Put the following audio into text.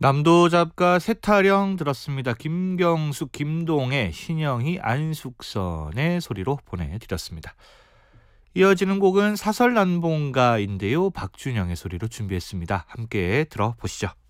남도 잡가 세타령 들었습니다. 김경숙, 김동의, 신영희, 안숙선의 소리로 보내드렸습니다. 이어지는 곡은 사설난봉가인데요. 박준영의 소리로 준비했습니다. 함께 들어보시죠.